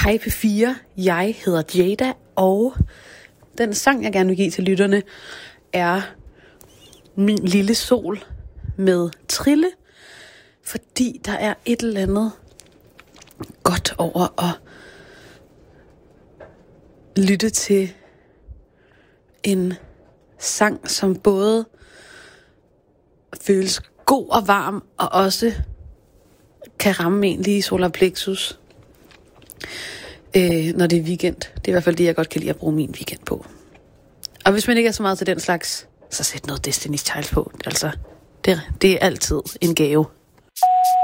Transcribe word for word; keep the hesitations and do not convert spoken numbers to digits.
Hej P fire, jeg hedder Jada, og den sang, jeg gerne vil give til lytterne, er Min Lille Sol med Trille, fordi der er et eller andet godt over at lytte til en sang, som både føles god og varm, og også kan ramme en lige i solar plexus, øh, når det er weekend. Det er i hvert fald det, jeg godt kan lide at bruge min weekend på. Og hvis man ikke er så meget til den slags, så sæt noget Destiny's Child på. Altså, det, det er altid en gave.